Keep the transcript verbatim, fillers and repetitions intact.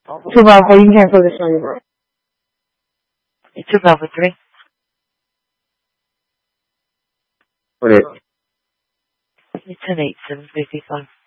Two five four. You can't put this on your bro. Two five four three. What it? It's an eight seven fifty five.